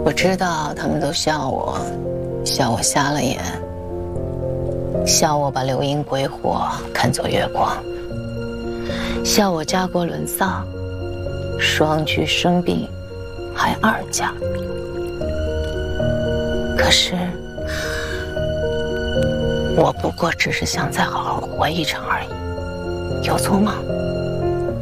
我知道他们都笑我，笑我瞎了眼，笑我把流萤鬼火看作月光，笑我家国沦丧，双居生病，还二嫁。可是，我不过只是想再好好活一场而已，有错吗？